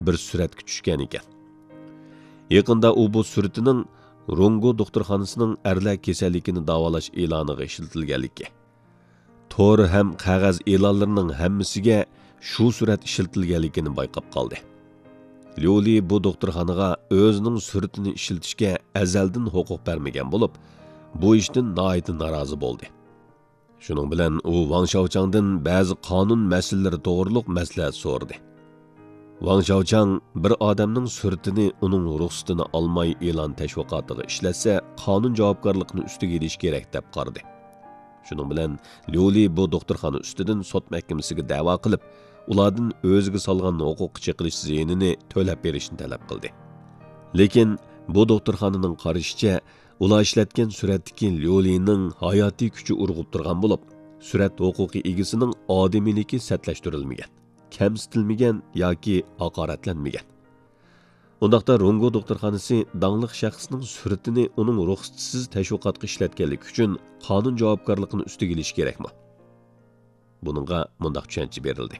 bir suratga tushgan ekan. Yaqinda u bu suratining Rongo doktorxonasining erlar kasalligini davolash e'loniga ishlatilganligi. Tor ham qog'oz e'lonlarining hammasiga shu surat ishlatilganligini bayqab qoldi. Lioli bu doktorxonaga o'zining suratini ishlatishga azaldan huquq bermagan bo'lib, bu ishdan nihoyatda norozi bo'ldi. Shuning bilan u Wang Shaochangdan ba'zi qonun masalalari to'g'riliq maslahat so'radi. Wang Shaochang bir odamning suratini uning ruxsatini olmay e'lon tashviqotiga ishlatsa, qonun javobgarligini ustiga olish kerak deb qaradi. Shuning bilan Lioli bu doktorxona ustidan sud mahkamasiga da'vo qilib, ulardan o'ziga solgan huquq chiqilish ziyinini to'lab berishni talab qildi. Lekin bu doktorxonaning qarashicha, ular ishlatgan suratdagi Liolining hayotiy kuchi urg'ib turgan bo'lib, surat huquqi egasining odimiyligi satlashtirilmagan, kamsitilmagan yoki haqoratlanmagan. Undaqda Rongo doktorxonasi dangliq shaxsning suratini uning ruxsatsiz tashviqotga ishlatganlik uchun qonun javobgarligini ustiga olish kerakmi? Buningga mundaq tushuncha berildi.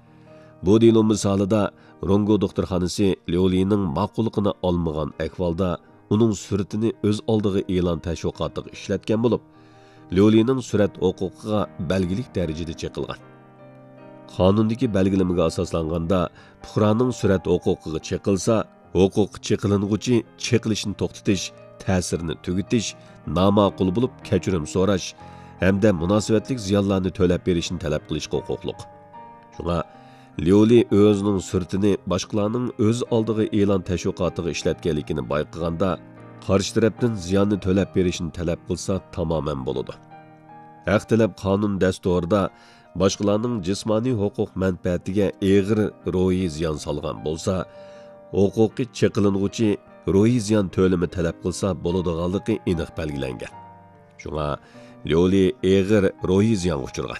Bu delo misolida Rongo doktorxonasi Liolining ma'qulligini olmagan ahvolda uning suratini o'z oldiga e'lon tashviqotiga ishlatgan bo'lib, Liolining surat huquqiga belgilik darajada cheqilgan. Qonundagi belgilamaga asoslanganda, fuqaroning surat huquqiga cheqilsa, huquq cheqiling'uchi cheqilishni to'xtatish, ta'sirini tugutish, noma'qul bo'lib kechirim so'rash hamda munosabatli ziyonlarni to'lab berishni talab qilish huquqliq. Shunga Lioli o'zining suratini boshqalarning o'z oldiga e'lon tashviqotiga ishlatganligini bayqaganda, qarshi tarafdan ziyonni to'lab berishni talab qilsa tamoman bo'ladi. Haq talab qonun dasturida boshqalarning jismoniy huquq manfaatiga og'ir ruhiy ziyon solgan bo'lsa, huquqi cheqiling'uchi ruhiy ziyon to'limi talab qilsa bo'ladiganligi aniq belgilangan. Shunga Lioli og'ir ruhiy ziyon uchirgan.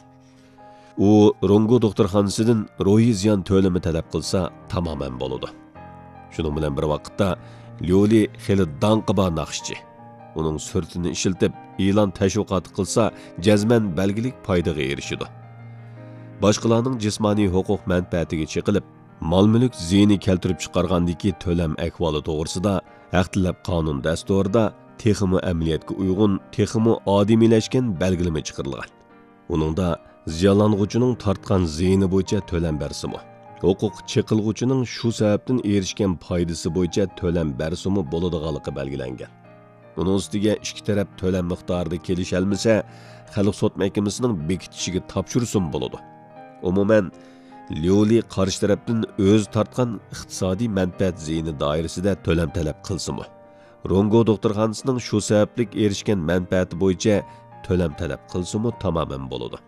U Rongo doktorxonasidan ruhiy ziyon to'limi talab qilsa tamoman bo'ladi. Shuning bilan bir vaqtda Lioli xeli danqi bor naqshchi. Uning suratini ishiltib, e'lon tashviqoti qilsa, jazman belgilik foydaga erishidi. Boshqalarning jismoniy huquq manfaatiga cheqilib, mol-mulk ziyini keltirib chiqargandagi to'lam ahvoli to'g'risida haqtilab qonun dasturida texmi amaliyotga uyg'un, texmi odimiylashgan belgilama chiqarilgan. Uningda ziyonlanuvchining tortgan ziyini bo'yicha to'lam bersimi, huquq cheqilg'uchining shu sababdan erishgan foydasi bo'yicha to'lam bersimi bo'ladiganligi belgilangan. Uning ustiga ikki taraf to'lam miqdorida kelisholmasa, xalq sud mahkamasining bekitishiga topshirsin bo'ladi. Umuman, Lioli qarshi tarafdan o'z tortgan iqtisodiy manfaat ziyini doirasida to'lam talab qilsinmi, Rongo doktorxonasining shu sababli erishgan manfaati bo'yicha to'lam talab qilsinmi tamoman bo'ladi.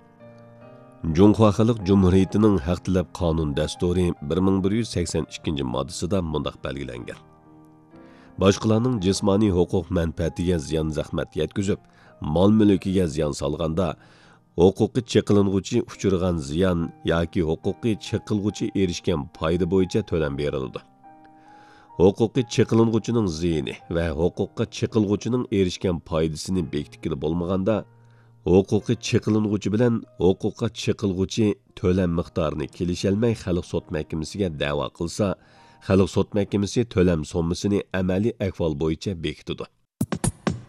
Junxo Xalq Cumhuriyetining haq talab qonun dasturi 1182-moddasida mundaq belgilangan. Boshqalarning jismoniy huquq manfaatiga ziyon zahmat yetkazib, mol-mulkiga ziyon solganda, huquqi cheqiling'uchi uchirgan ziyon yoki huquqi cheqilg'uchi erishgan foyda bo'yicha to'lam beriladi. Huquqi cheqiling'uchining ziyini va huquqqa cheqilg'uchining erishgan foydasini bekitgili bo'lmaganda, huquqi cheqiling'uchi bilan huquqqa cheqilg'uchi to'lam miqdorini kelisholmay xalq sud mahkamasiga da'vo qilsa, xalq sud mahkamasi to'lam sommasini amaliy ahvol bo'yicha bekitadi.